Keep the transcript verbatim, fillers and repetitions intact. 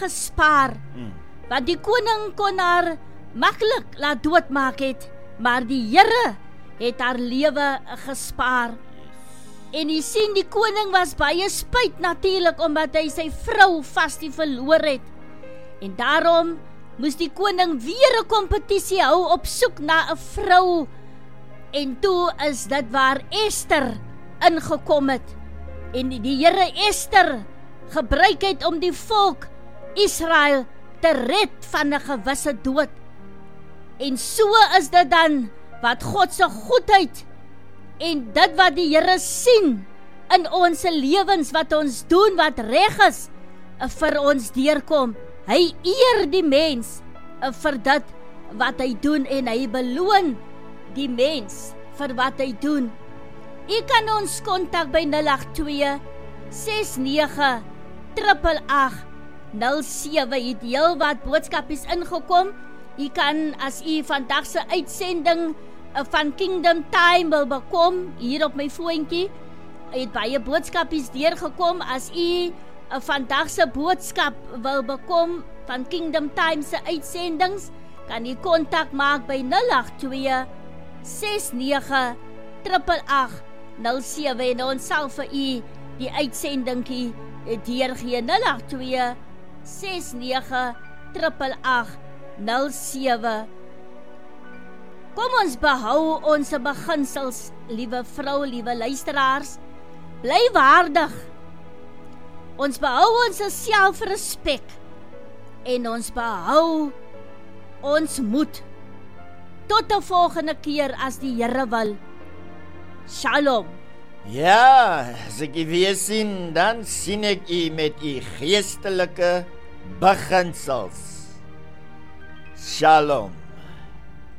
gespaar, Mm. want die koning kon haar maklik laat doodmaak het, maar die Here het haar lewe gespaar. En jy sien, die koning was baie spyt natuurlik, omdat hy sy vrou vastie verloor het. En daarom moes die koning weer 'n kompetisie hou op soek na 'n vrou. En toe is dit waar Ester ingekom het. En die Here Ester gebruik het om die volk Israel te red van 'n gewisse dood. En so is dit dan wat God se goedheid en dit wat die Here sien in ons lewens, wat ons doen wat reg is, vir ons deurkom. Hy eer die mens vir dit wat hy doen en hy beloon die mens vir wat hy doen. U kan ons kontak by nul agt twee ses nege agt agt nul sewe. Het heel wat boodskapies ingekom. U kan, as u vandag se uitsending van Kingdom Time wil bekom, hier op my foontjie, het baie boodskapies deurgekom. As u vandag se boodskap wil bekom van Kingdom Time se uitsendings, kan u kontak maak by nul agt twee ses nege agt agt nul sewe en ons sal vir u die uitsendingkie deurgee. Nul agt twee ses nege agt agt nul sewe. Kom ons behou ons beginsels, liewe vrou, liewe luisteraars. Bly waardig. Ons behou ons selfrespek en ons behou ons moed. Tot die volgende keer as die Here wil. Shalom. Ja, as ek u weer sien, dan sien ek u met u geestelike beginsels. Shalom.